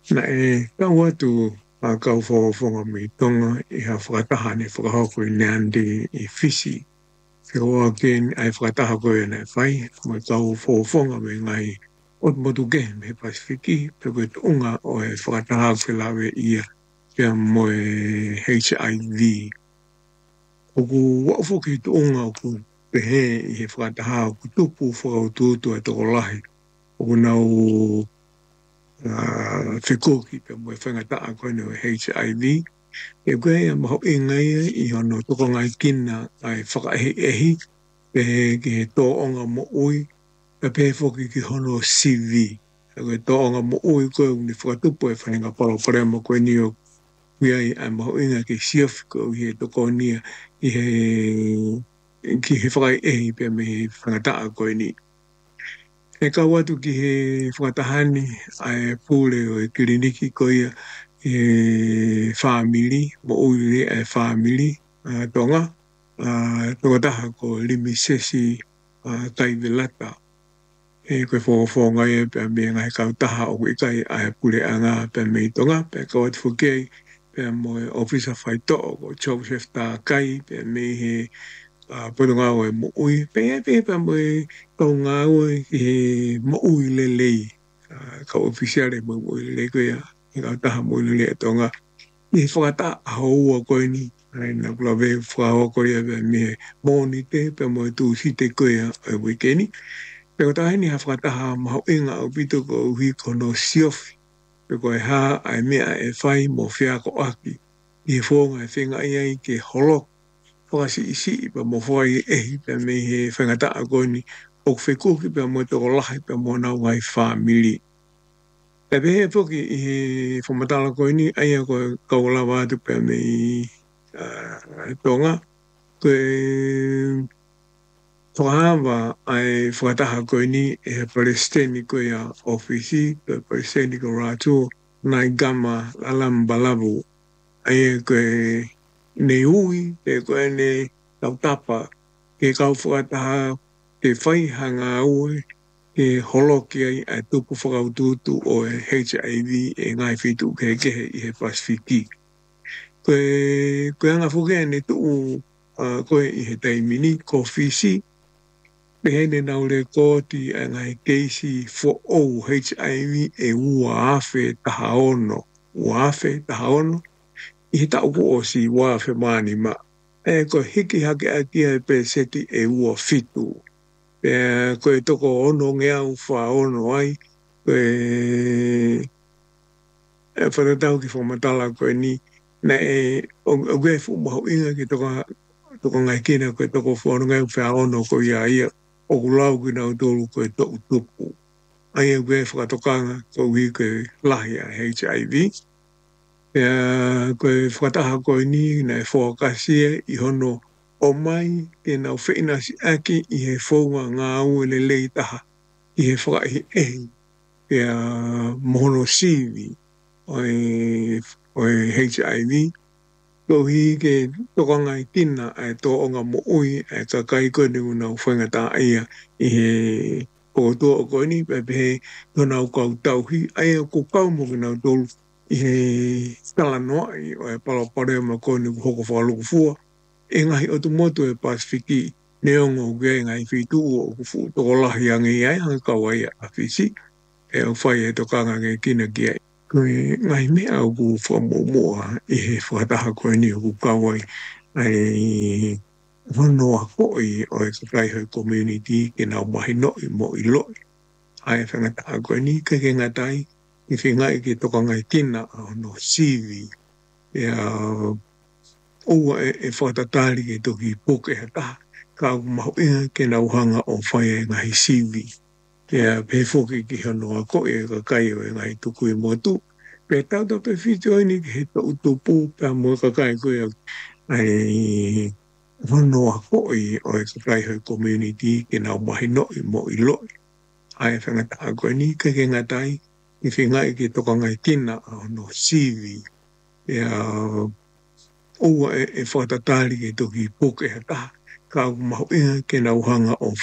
Na ka watu kau whawhawhonga me tonga I ha whakatahane whakahoko I neande I fisi. Whio ken ai whakataha koe nei whai, mai kau whawhawhonga me ngai motu ke me Pasifiki, pe koe unga o e whakataha ke lawe ia kia moe HIV. Oku wafo ki unga oku pehe I he whakataha oku tupu whakaututu e toko lahi. Oku nau whikoki pe moe whangataa koe no HIV. E koe e maho I ngai I hono toko ngai kina ai whakaehi ehi pe ki he tōonga mo ui pe pe whoki ki hono CV. E koe tōonga mo ui koe uni whakatupu e whanenga paro pare mo koe ni o kuiai ai maho inga ki siaf ko I he toko nia I he ki he whakai ehi pe me he whangataa koe ni. E ka watu ki he whakatahani ai pūle o e kiriniki ko ia e whāmili, mo uri e whāmili tonga, tonga taha ko limi sesi taiwilata. E koe whawhawhonga e pe me ngai kau taha o ikai ai pūle a ngā pe me tonga, pe ka watu whukei pe mo e ofisa whaito o Joseph tā kai pe me he pēro ngā oe mo ui, pe mo e tau ngā oe ki he mo ui le lei, ka ofisiare mo ui le koe a, I ka taha mo ui le tonga. I whakata haua koe ni, na kula ve whakahoa koe a me he mōni te, pe mo e tū si te koe a e wikeni. Pe ko taha ni ha whakataha maho inga o pito ko uhi kono siofi, pe koe ha ai mea e whai mo whiako aki, I he whonga e whenga iai ke holok, whakasi isi pa mo whai ehi pe me he whangataa koe ni o whekuki pe mo toko lahi pe mo nau ngai whamili. Pe pehe poki I he whamatala koe ni aia koe kaulawa atu pe me tonga koe whakahawa ai whakataha koe ni e he Palestini koe a ofisi pe Palestini ko rātua nai gama alam balabu aia koe ne ui, te koe ne tautapa, ke kau whakataha, ke whai hanga ui, ke holoki ai a tupu whakaututu o e HIV e ngai whitu ke kehe I he Pasifiki. Koe anga whuke ne tuu koe I he taimini, ko fisi, pehene nau le kōti a ngai keisi fo o HIV e ua awhe taha ono, I he tau ko o si wafe mani ma. E ko hiki hake a kia pe seti e ua fitu. E koe toko ono ngea uwha ono ai, koe whanatau ki whamatala koe ni, na e o koe whumaho inga ki toko ngai kina koe toko whono ngea uwha ono koe ia o kulau ki nau tolu koe toku tupu. Ai e koe whakatokanga koe hui koe lahi a HIV. Koe whakataha koe ni na e whakasia I hono o mai ke nau whainasi aki I he whaunga ngā ue le lei taha I he whakaihi ehi mohono siwi o e HIV. Ko hi ke tokanga I tina e tō onga mo ui e ka kai koe ni unau whaingata ia I he kōtua o koe ni pepe tona au kau tauhi aia ko kau mo ki nau tolu I he tala noa I o e palapare ma koe ni hoko whakaluku fua. E ngahi o tu motu e Pasifiki neongo ke ngai whitu o kufu toko lahi angi ai hanga kawai a fisi. E o whai e tokanga ke kina ki ai. Koe ngai mea o ku whamomoa I he whakataha koe ni o ku kawai ai whanoa koi o e kakai hoi community ke nau mahi noi mo I loi. Ai whangataha koe ni ke ngatai I whingai ke tokanga I tina no siwi. Oua e whakatatari ke toki poke hata ka maho inga ke nau hanga o whai e ngahi siwi. Pefoki ki hono a koe e kakai o e ngahi tuku I motu. Pe tauta pe whitu ni ke he tau tupu pe mo kakai koe ai whanoa koe o e kakai hoi community ke nau mahi noi mo I loi. Ai whangataha koe ni ke ngatai I whingai ke tokanga I tina no siwi. Oua e whakatatari ke toki poke hata ka maho inga ke nau hanga o